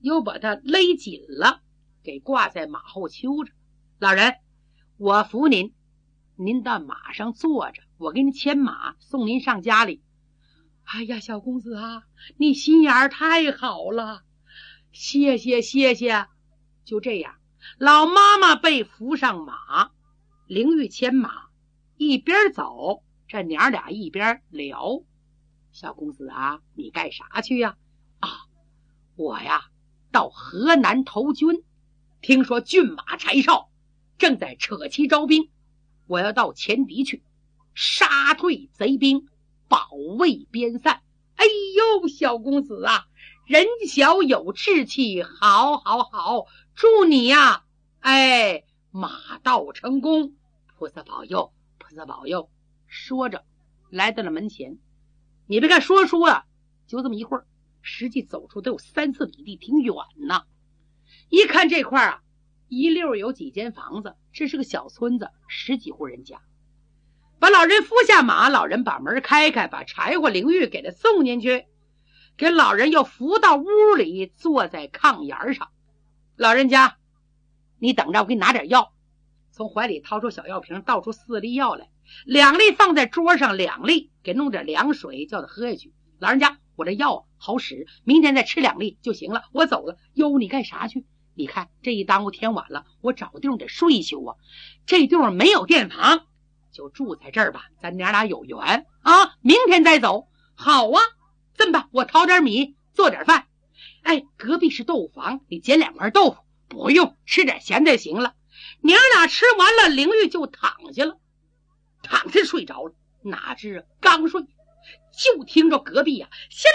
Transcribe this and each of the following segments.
又把他勒紧了，给挂在马后揪着。老人，我扶您，您到马上坐着，我给您牵马送您上家里。哎呀，小公子啊，你心眼儿太好了，谢谢谢谢。就这样，老妈妈被扶上马，灵玉牵马，一边走，这娘俩一边聊。小公子啊，你干啥去呀？啊，我呀到河南投军，听说骏马柴少正在扯旗招兵，我要到前敌去杀退贼兵，保卫边塞。哎呦，小公子啊，人小有志气，好好好，祝你呀，马到成功，菩萨保佑，菩萨保佑。说着来到了门前，你别看说书啊，就这么一会儿，实际走出都有3-4里地，挺远呢。一看这块啊，一溜有几间房子，这是个小村子，10几户人家。把老人扶下马，老人把门开开，把柴火灵玉给他送进去，给老人又扶到屋里，坐在炕沿上。老人家，你等着，我给你拿点药。从怀里掏出小药瓶，倒出4粒药来，2粒放在桌上，2粒给弄点凉水，叫他喝下去。老人家，我这药好使，明天再吃2粒就行了，我走了。哟，你干啥去？你看这一耽误天晚了，我找个地方得睡一宿啊。这地方没有店房，就住在这儿吧，咱娘俩有缘啊，明天再走。好啊，这么办，我淘点米做点饭。隔壁是豆腐房，你捡2块豆腐，不用，吃点咸的就行了。娘俩吃完了，灵玉就躺下了，躺下睡着了。哪知刚睡，就听着隔壁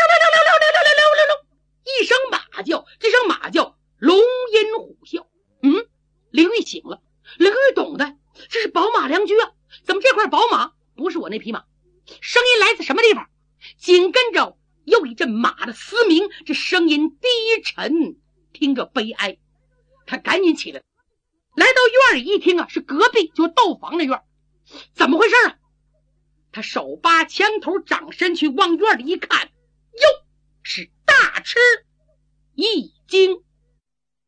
一声马叫，这声马叫龙吟虎啸。灵玉醒了，灵玉懂的，这是宝马良驹啊，怎么这块宝马不是我那匹马？声音来自什么地方？紧跟着又一阵马的嘶鸣，这声音低沉，听着悲哀。他赶紧起来，来到院里一听啊，是隔壁就豆房的院。怎么回事啊？他手扒墙头，掌身去往院里一看，哟，是大吃一惊。